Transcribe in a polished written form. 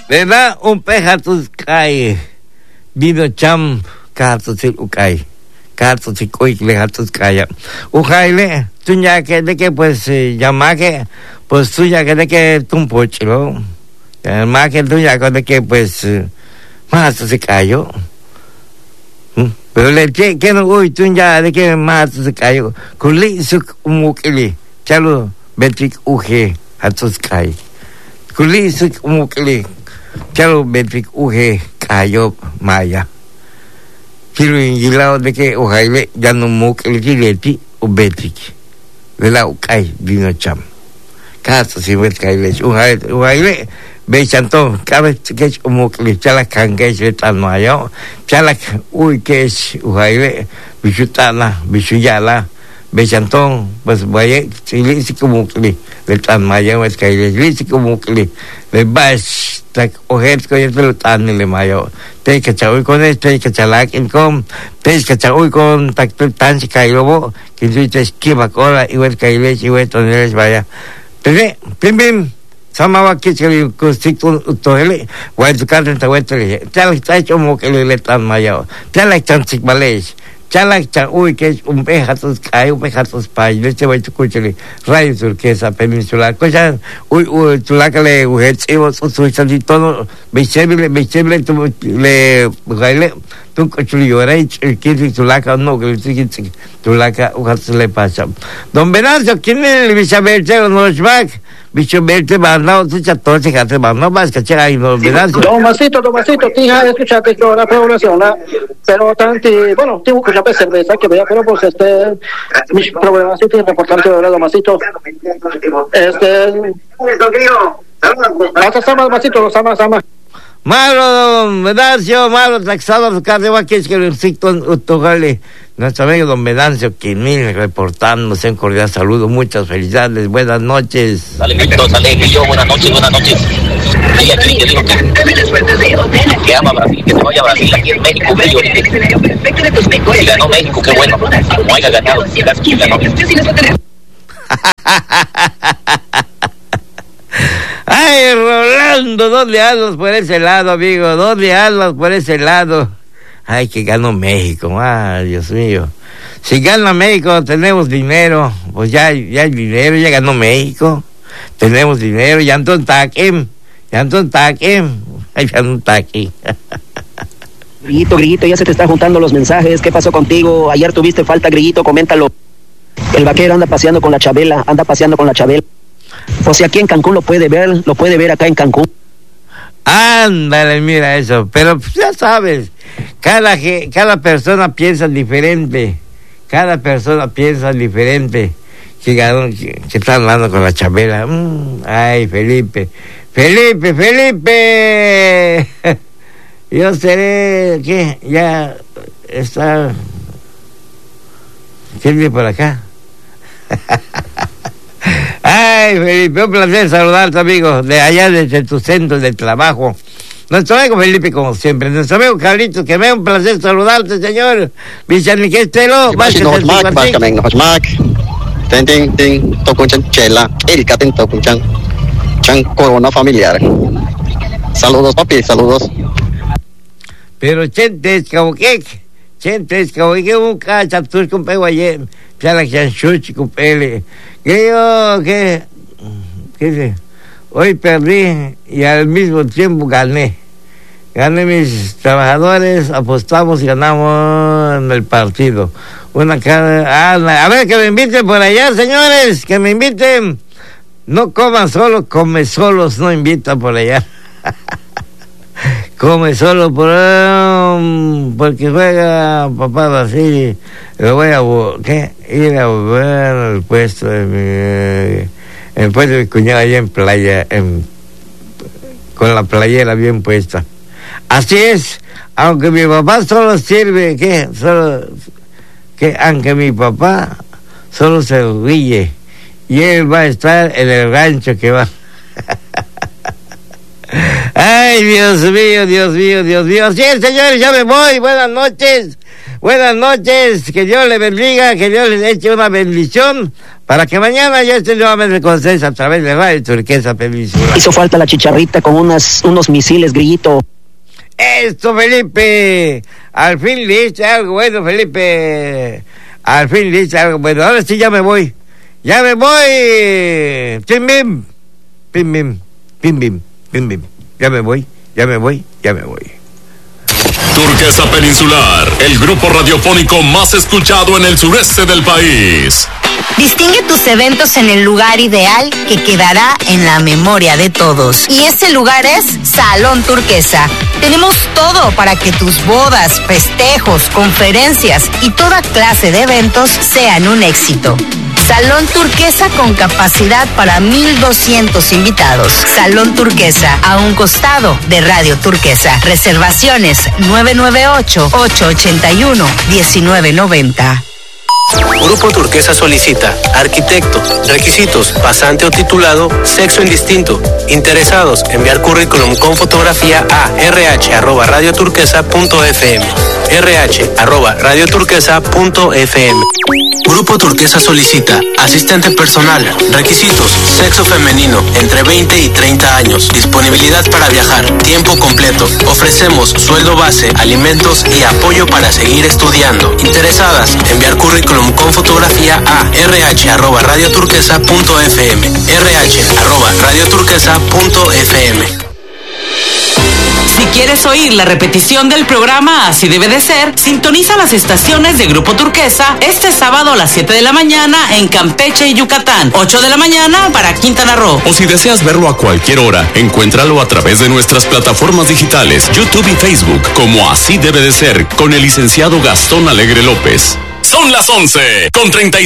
¿verdad? Un pejatus cae, vino cham, cartus el ucay, cartus y coicle, cartus calla. Ujaile, tú ya que de que pues llama que, pues tú ya que de que tumpochilo, más que tú ya que de que pues más se cayó. Pero le que no uy tú ya de que más se cayó, culi su mukili, chalo betric uge, hatus cay. Kuli su mukili. Chalo betric uge cayó maya. Kilo ingilao de que ojaile ya no mukili kileti o betric. De la ucay vino cham. Caso si ves caile ojaile be chanto cada que mukili chala kange tan mayo. Chala uy que es ojaile bisutana bisuyala. Bechantón, pues vaya, si le hice como que le tan mayo, es que le hice como que le vas, tak ojer que yo lo tan le mayo, te que chau con este que chalak en com, te que chau con tak tan si caigo, que tú te esquiva cola y ves que le y ves toneles vaya. Te pim sama wa que se constituye toele, voy a tocar en ta vuelta, tal está como que le tan mayo, tal tan si malés. Chalak uy que es un pejatos cae un pejatos pay de este voy a escucharle radio turquesa peninsular cosa uy tulacale uhet evo su todo becheble tu le gaile tu cochuli orai que tulaca no que tulaca uhat le pasa don Venancio quién es el Bichaberte no es back Bichaberte mandado tu chato se hace mandado más que chera y don Venancio Tomasito tía escuchate yo la población pero tanto bueno tengo que saber cerveza que vea pero pues mis problemas sí reportante de verdad Tomasito sama masito sama malo don Venancio malo taxado su carne va que es que el ciclo utogale nuestro amigo don Venancio Quimil reportándose en cordial saludo muchas felicidades buenas noches Alegrito buenas noches y aquí que digo que ama Brasil que se vaya a Brasil aquí en México y ganó México qué bueno no haya ganado ganó Ay, Rolando, ¿dónde andas por ese lado, amigo? ¿Dónde andas por ese lado? Ay, que ganó México, ay, Dios mío. Si gana México, tenemos dinero. Pues ya hay dinero, ya ganó México. Tenemos dinero, ya ando en taquem. Ay, ya no taqui. Grillito, ya se te está juntando los mensajes. ¿Qué pasó contigo? Ayer tuviste falta, Grillito, coméntalo. El vaquero anda paseando con la Chabela. O sea, aquí en Cancún lo puede ver acá en Cancún. Ándale, mira eso. Pero pues, ya sabes, cada persona piensa diferente. Que están hablando con la Chabela. Ay, Felipe. Yo seré, ¿qué? Ya está. ¿Quién vive por acá? Ay, Felipe, un placer saludarte, amigo, de allá desde tu centro de trabajo. Nuestro amigo Felipe, como siempre. Nuestro amigo Carlitos, que me da un placer saludarte, señor. Viceniquestelo, corona familiar. Saludos, papi, saludos. Pero chentes, como que un cachaptur con pego ayer. Ya la chanchuchi con pele. Que yo, ¿qué dice? Hoy perdí y al mismo tiempo gané mis trabajadores, apostamos y ganamos en el partido. A ver, que me inviten por allá, señores, que me inviten. No coman solo, come solos, no invitan por allá. Come solo porque juega papá Brasil. Lo voy a ir a ver el puesto de mi cuñado allá en playa, con la playera bien puesta. Así es, aunque mi papá solo sirve, aunque mi papá solo se ríe, y él va a estar en el rancho que va. Ay, Dios mío. Así es, señores, ya me voy. Buenas noches. Que Dios le bendiga, que Dios les eche una bendición para que mañana ya esté nuevamente con ustedes a través de Radio Turquesa Peninsular. Hizo falta la chicharrita con unos misiles, Grillito. Esto, Felipe, al fin le hice algo bueno, Felipe, al fin le hice algo bueno. Ahora sí ya me voy, pim bim, pim bim, pim bim, pim bim, ya me voy. Turquesa Peninsular, el grupo radiofónico más escuchado en el sureste del país. Distingue tus eventos en el lugar ideal que quedará en la memoria de todos. Y ese lugar es Salón Turquesa. Tenemos todo para que tus bodas, festejos, conferencias y toda clase de eventos sean un éxito. Salón Turquesa con capacidad para 1,200 invitados. Salón Turquesa, a un costado de Radio Turquesa. Reservaciones 998-881-1990. Grupo Turquesa solicita arquitecto, requisitos, pasante o titulado, sexo indistinto. Interesados, enviar currículum con fotografía a rh@radioturquesa.fm. rh@radioturquesa.fm. Grupo Turquesa solicita asistente personal, requisitos, sexo femenino, entre 20 y 30 años, disponibilidad para viajar, tiempo completo. Ofrecemos sueldo base, alimentos y apoyo para seguir estudiando. Interesadas, enviar currículum con fotografía a rh@radioturquesa.fm. rh@radioturquesa.fm. Si quieres oír la repetición del programa Así Debe de Ser, sintoniza las estaciones de Grupo Turquesa este sábado a las 7 de la mañana en Campeche y Yucatán, 8 de la mañana para Quintana Roo. O si deseas verlo a cualquier hora, encuéntralo a través de nuestras plataformas digitales, YouTube y Facebook, como Así Debe de Ser, con el licenciado Gastón Alegre López. Son las 11:36